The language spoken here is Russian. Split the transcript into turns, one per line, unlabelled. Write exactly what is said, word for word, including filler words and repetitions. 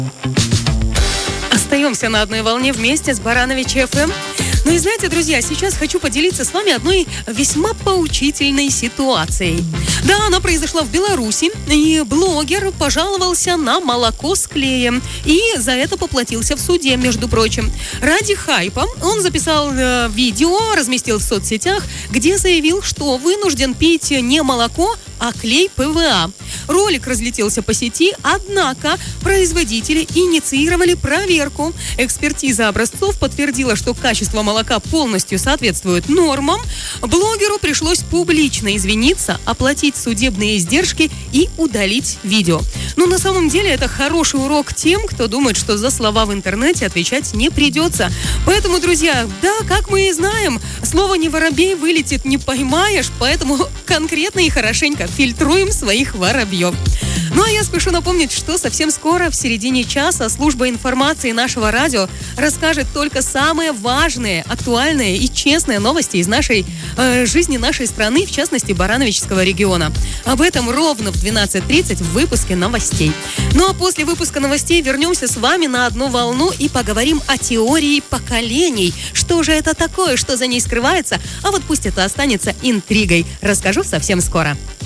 Остаемся на одной волне вместе с Баранович эф эм. Ну и знаете, друзья, сейчас хочу поделиться с вами одной весьма поучительной ситуацией. Да, она произошла в Беларуси, и блогер пожаловался на молоко с клеем, и за это поплатился в суде, между прочим. Ради хайпа он записал э, видео, разместил в соцсетях, где заявил, что вынужден пить не молоко, а клей пэ вэ а. Ролик разлетелся по сети, однако производители инициировали проверку. Экспертиза образцов подтвердила, что качество молока полностью соответствует нормам. Блогеру пришлось публично извиниться, оплатить судебные издержки и удалить видео. Но на самом деле это хороший урок тем, кто думает, что за слова в интернете отвечать не придется. Поэтому, друзья, да, как мы и знаем, слово «не воробей» вылетит не поймаешь, поэтому конкретно и хорошенько фильтруем своих воробьев. Ну а я спешу напомнить, что совсем скоро, в середине часа, служба информации нашего радио расскажет только самые важные, актуальные и честные новости из нашей э, жизни нашей страны, в частности, Барановичского региона. Об этом ровно в двенадцать тридцать в выпуске новостей. Ну а после выпуска новостей вернемся с вами на одну волну и поговорим о теории поколений. Что же это такое, что за ней скрывается? А вот пусть это останется интригой. Расскажу совсем скоро.